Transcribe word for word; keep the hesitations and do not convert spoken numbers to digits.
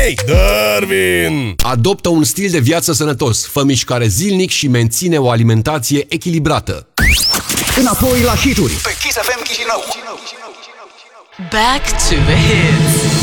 Hei, Darwin! Adoptă un stil de viață sănătos, fă mișcare zilnic și menține o alimentație echilibrată. Înapoi la hituri Pe Kiss F M Chișinău. Back to the hits.